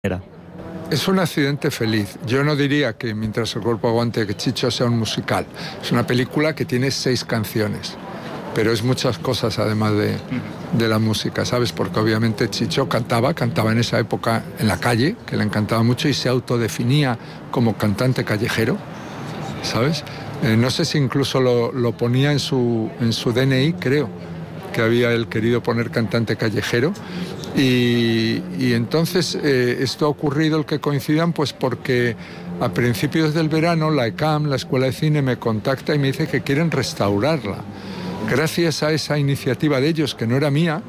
Es un accidente feliz. Yo no diría que Mientras el cuerpo aguante que Chicho sea un musical. Es una película que tiene 6 canciones, pero es muchas cosas además de la música, ¿sabes? Porque obviamente Chicho cantaba en esa época en la calle, que le encantaba mucho, y se autodefinía como cantante callejero, ¿sabes? No sé si incluso lo ponía en su DNI, creo que había él querido poner cantante callejero. Y entonces esto ha ocurrido, el que coincidan, pues porque a principios del verano la ECAM, la Escuela de Cine, me contacta y me dice que quieren restaurarla. Gracias a esa iniciativa de ellos, que no era mía,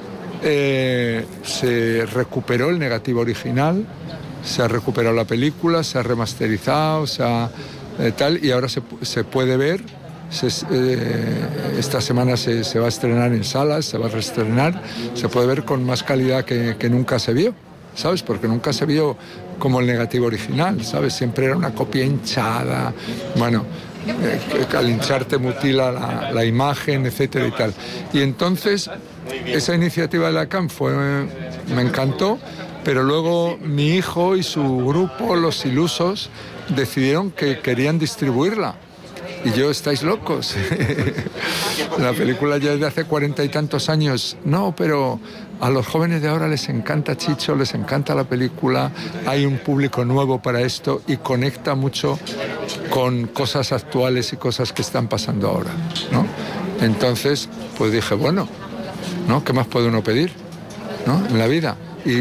se recuperó el negativo original, se ha recuperado la película, se ha remasterizado, y ahora se puede ver. Esta semana se va a estrenar en salas, se va a reestrenar, se puede ver con más calidad que nunca se vio, ¿sabes? Porque nunca se vio como el negativo original, ¿sabes? Siempre era una copia hinchada, bueno, al hincharte mutila la imagen, etcétera y tal. Y entonces esa iniciativa de la CAM me encantó, pero luego mi hijo y su grupo, Los Ilusos, decidieron que querían distribuirla. Y yo, ¿estáis locos? La película ya es de hace 40 y tantos años. No, pero a los jóvenes de ahora les encanta Chicho, les encanta la película, hay un público nuevo para esto y conecta mucho con cosas actuales y cosas que están pasando ahora, ¿no? Entonces, pues dije, bueno, ¿no? ¿Qué más puede uno pedir, ¿no? En la vida.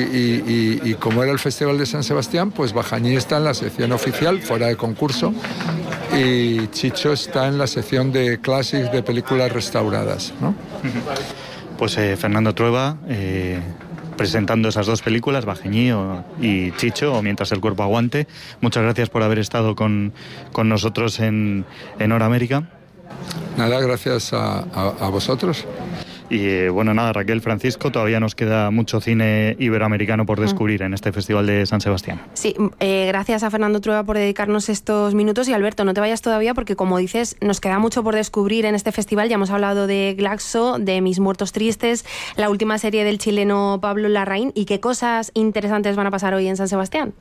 Y como era el Festival de San Sebastián, pues Bajañí está en la sección oficial, fuera de concurso, y Chicho está en la sección de Classics, de películas restauradas, ¿no? Pues Fernando Trueba, presentando esas 2 películas, Bajañí y Chicho, o Mientras el cuerpo aguante. Muchas gracias por haber estado con nosotros en Hora América. Nada, gracias a vosotros. Y bueno, nada, Raquel, Francisco, todavía nos queda mucho cine iberoamericano por descubrir en este Festival de San Sebastián. Sí, gracias a Fernando Trueba por dedicarnos estos minutos. Y Alberto, no te vayas todavía porque, como dices, nos queda mucho por descubrir en este festival. Ya hemos hablado de Glaxo, de Mis muertos tristes, la última serie del chileno Pablo Larraín. ¿Y qué cosas interesantes van a pasar hoy en San Sebastián?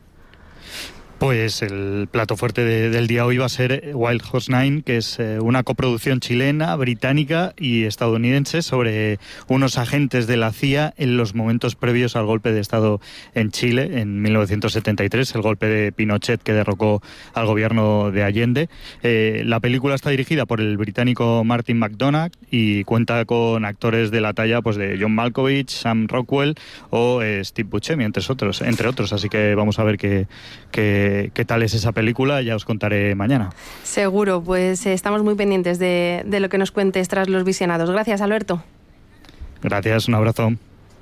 Pues el plato fuerte del día hoy va a ser Wild Horse 9, que es una coproducción chilena, británica y estadounidense sobre unos agentes de la CIA en los momentos previos al golpe de Estado en Chile en 1973, el golpe de Pinochet que derrocó al gobierno de Allende. La película está dirigida por el británico Martin McDonagh y cuenta con actores de la talla, pues, de John Malkovich, Sam Rockwell o Steve Buscemi, entre otros. Así que vamos a ver qué tal es esa película, ya os contaré mañana. Seguro, pues estamos muy pendientes de lo que nos cuentes tras los visionados. Gracias, Alberto. Gracias, un abrazo.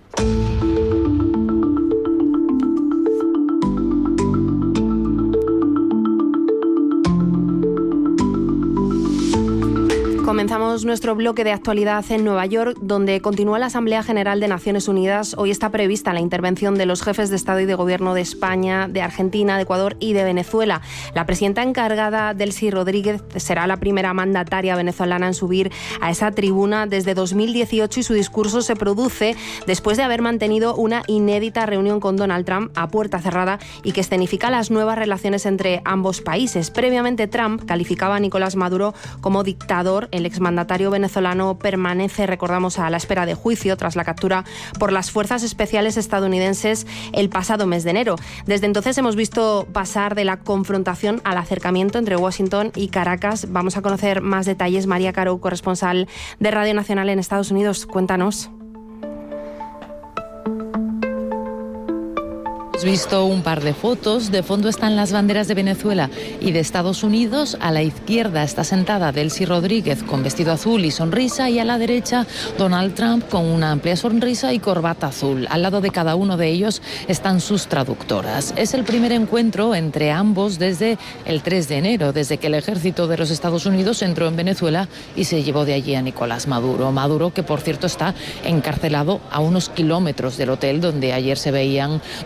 Comenzamos nuestro bloque de actualidad en Nueva York, donde continúa la Asamblea General de Naciones Unidas. Hoy está prevista la intervención de los jefes de Estado y de Gobierno de España, de Argentina, de Ecuador y de Venezuela. La presidenta encargada, Delcy Rodríguez, será la primera mandataria venezolana en subir a esa tribuna desde 2018 y su discurso se produce después de haber mantenido una inédita reunión con Donald Trump a puerta cerrada y que escenifica las nuevas relaciones entre ambos países. Previamente, Trump calificaba a Nicolás Maduro como dictador. El exmandatario venezolano permanece, recordamos, a la espera de juicio tras la captura por las fuerzas especiales estadounidenses el pasado mes de enero. Desde entonces hemos visto pasar de la confrontación al acercamiento entre Washington y Caracas. Vamos a conocer más detalles. María Caro, corresponsal de Radio Nacional en Estados Unidos, cuéntanos. Hemos visto un par de fotos. De fondo están las banderas de Venezuela y de Estados Unidos. A la izquierda está sentada Delcy Rodríguez con vestido azul y sonrisa, y a la derecha Donald Trump con una amplia sonrisa y corbata azul. Al lado de cada uno de ellos están sus traductoras. Es el primer encuentro entre ambos desde el 3 de enero, desde que el ejército de los Estados Unidos entró en Venezuela y se llevó de allí a Nicolás Maduro. Maduro, que por cierto está encarcelado a unos kilómetros del hotel donde ayer se veían Donald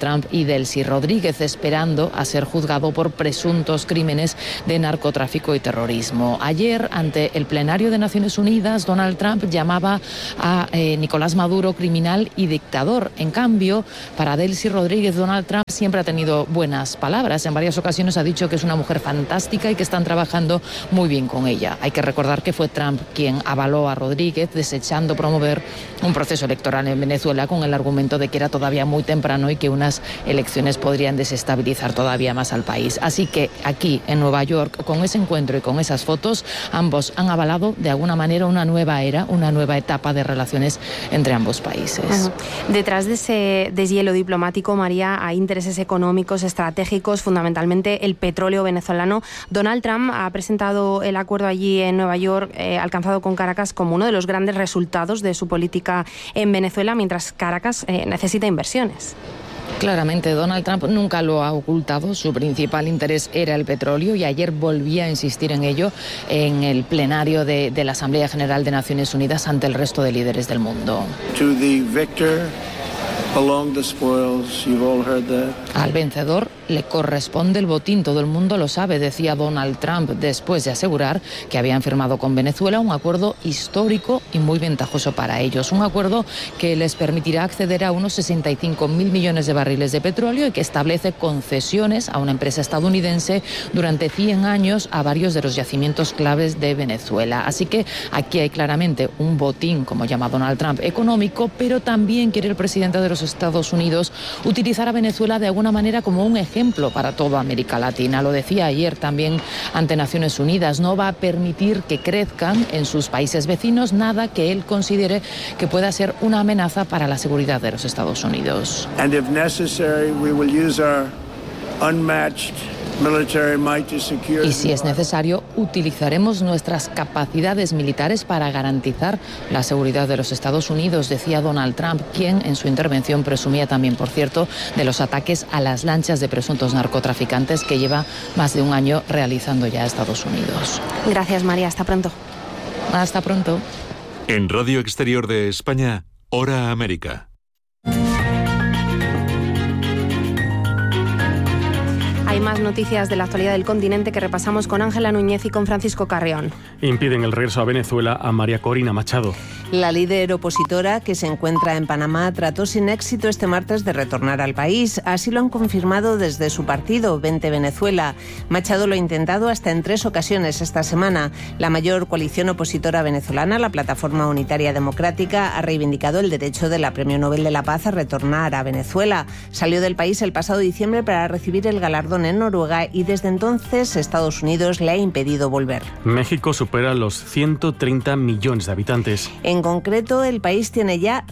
Trump y Delcy Rodríguez, esperando a ser juzgado por presuntos crímenes de narcotráfico y terrorismo. Ayer, ante el plenario de Naciones Unidas, Donald Trump llamaba a Nicolás Maduro criminal y dictador. En cambio, para Delcy Rodríguez, Donald Trump siempre ha tenido buenas palabras. En varias ocasiones ha dicho que es una mujer fantástica y que están trabajando muy bien con ella. Hay que recordar que fue Trump quien avaló a Rodríguez, desechando promover un proceso electoral en Venezuela con el argumento de que era todavía muy temprano y que unas elecciones podrían desestabilizar todavía más al país. Así que aquí, en Nueva York, con ese encuentro y con esas fotos, ambos han avalado de alguna manera una nueva era, una nueva etapa de relaciones entre ambos países. Detrás de ese deshielo diplomático, María, hay intereses económicos, estratégicos, fundamentalmente el petróleo venezolano. Donald Trump ha presentado el acuerdo allí en Nueva York, alcanzado con Caracas, como uno de los grandes resultados de su política en Venezuela, mientras Caracas necesita inversiones. Claramente, Donald Trump nunca lo ha ocultado. Su principal interés era el petróleo y ayer volvía a insistir en ello en el plenario de la Asamblea General de Naciones Unidas ante el resto de líderes del mundo. To the victor belong the spoils. You've all heard that. Al vencedor le corresponde el botín, todo el mundo lo sabe, decía Donald Trump, después de asegurar que habían firmado con Venezuela un acuerdo histórico y muy ventajoso para ellos. Un acuerdo que les permitirá acceder a unos 65.000 millones de barriles de petróleo y que establece concesiones a una empresa estadounidense durante 100 años a varios de los yacimientos claves de Venezuela. Así que aquí hay claramente un botín, como llama Donald Trump, económico, pero también quiere el presidente de los Estados Unidos utilizar a Venezuela de alguna manera como un ejemplo para toda América Latina. Lo decía ayer también ante Naciones Unidas. No va a permitir que crezcan en sus países vecinos nada que él considere que pueda ser una amenaza para la seguridad de los Estados Unidos. And if necessary, we will use our unmatched military might to secure. Y si es necesario, utilizaremos nuestras capacidades militares para garantizar la seguridad de los Estados Unidos, decía Donald Trump, quien en su intervención presumía también, por cierto, de los ataques a las lanchas de presuntos narcotraficantes que lleva más de un año realizando ya Estados Unidos. Gracias, María. Hasta pronto. Hasta pronto. En Radio Exterior de España, Hora América. Hay más noticias de la actualidad del continente que repasamos con Ángela Núñez y con Francisco Carrión. Impiden el regreso a Venezuela a María Corina Machado. La líder opositora, que se encuentra en Panamá, trató sin éxito este martes de retornar al país. Así lo han confirmado desde su partido, Vente Venezuela. Machado lo ha intentado hasta en 3 ocasiones esta semana. La mayor coalición opositora venezolana, la Plataforma Unitaria Democrática, ha reivindicado el derecho de la Premio Nobel de la Paz a retornar a Venezuela. Salió del país el pasado diciembre para recibir el galardón en Noruega y desde entonces Estados Unidos le ha impedido volver. México supera los 130 millones de habitantes. En concreto, el país tiene ya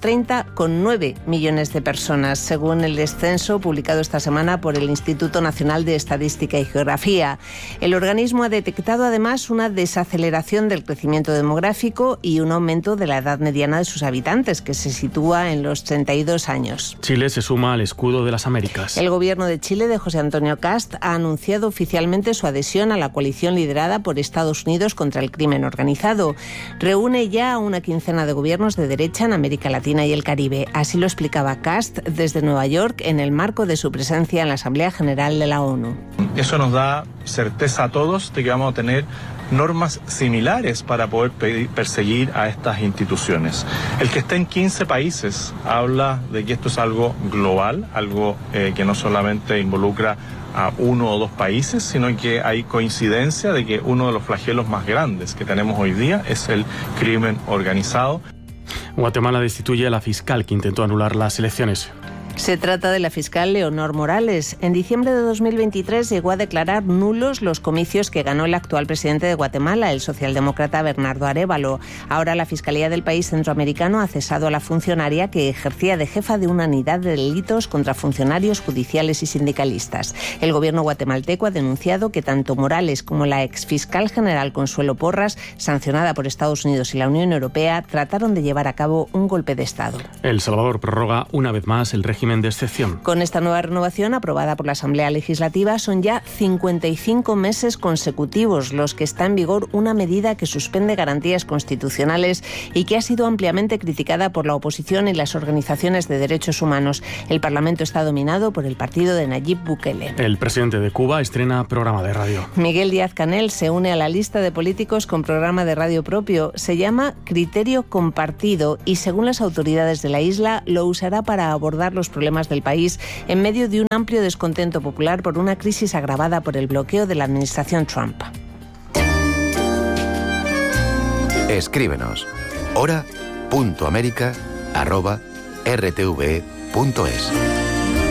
130,9 millones de personas, según el descenso publicado esta semana por el Instituto Nacional de Estadística y Geografía. El organismo ha detectado además una desaceleración del crecimiento demográfico y un aumento de la edad mediana de sus habitantes, que se sitúa en los 32 años. Chile se suma al escudo de las Américas. El gobierno de Chile, de José Antonio Kast, ha anunciado oficialmente su adhesión a la coalición liderada por Estados Unidos contra el crimen organizado. Reúne ya a una quincena de gobiernos de derecha en América Latina y el Caribe. Así lo explicaba Kast desde Nueva York en el marco de su presencia en la Asamblea General de la ONU. Eso nos da certeza a todos de que vamos a tener normas similares para poder perseguir a estas instituciones. El que esté en 15 países habla de que esto es algo global, algo que no solamente involucra a 1 o 2 países, sino que hay coincidencia de que uno de los flagelos más grandes que tenemos hoy día es el crimen organizado. Guatemala destituye a la fiscal que intentó anular las elecciones. Se trata de la fiscal Leonor Morales. En diciembre de 2023 llegó a declarar nulos los comicios que ganó el actual presidente de Guatemala, el socialdemócrata Bernardo Arévalo. Ahora la Fiscalía del país centroamericano ha cesado a la funcionaria que ejercía de jefa de una unidad de delitos contra funcionarios judiciales y sindicalistas. El gobierno guatemalteco ha denunciado que tanto Morales como la exfiscal general Consuelo Porras, sancionada por Estados Unidos y la Unión Europea, trataron de llevar a cabo un golpe de Estado. El Salvador prorroga una vez más el régimen régimen de excepción. Con esta nueva renovación, aprobada por la Asamblea Legislativa, son ya 55 meses consecutivos los que está en vigor una medida que suspende garantías constitucionales y que ha sido ampliamente criticada por la oposición y las organizaciones de derechos humanos. El Parlamento está dominado por el partido de Nayib Bukele. El presidente de Cuba estrena programa de radio. Miguel Díaz-Canel se une a la lista de políticos con programa de radio propio. Se llama Criterio Compartido y, según las autoridades de la isla, lo usará para abordar los problemas del país en medio de un amplio descontento popular por una crisis agravada por el bloqueo de la administración Trump. Escríbenos hora.america@rtve.es.